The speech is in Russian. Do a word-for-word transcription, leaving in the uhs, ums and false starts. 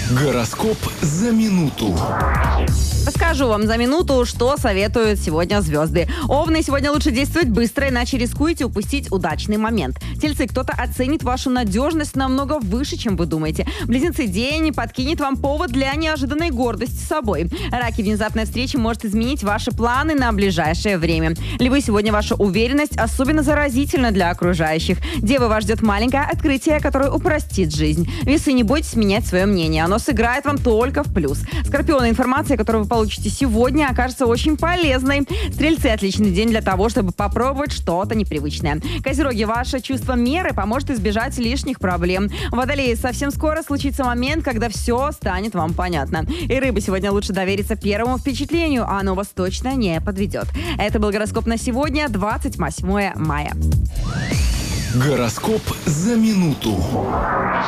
Гороскоп за минуту. Расскажу вам за минуту, что советуют сегодня звезды. Овны, сегодня лучше действовать быстро, иначе рискуете упустить удачный момент. Тельцы, кто-то оценит вашу надежность намного выше, чем вы думаете. Близнецы, день подкинет вам повод для неожиданной гордости собой. Раки, внезапная встреча может изменить ваши планы на ближайшее время. Львы, сегодня ваша уверенность особенно заразительна для окружающих. Девы, вас ждет маленькое открытие, которое упростит жизнь. Весы, не бойтесь менять свое мнение, оно сыграет вам только в плюс. Скорпионы, информация, которую вы получите сегодня, окажется очень полезной. Стрельцы, отличный день для того, чтобы попробовать что-то непривычное. Козероги, ваше чувство меры поможет избежать лишних проблем. Водолеи, совсем скоро случится момент, когда все станет вам понятно. И рыбы, сегодня лучше довериться первому впечатлению, а оно вас точно не подведет. Это был гороскоп на сегодня, двадцать восьмое мая. Гороскоп за минуту.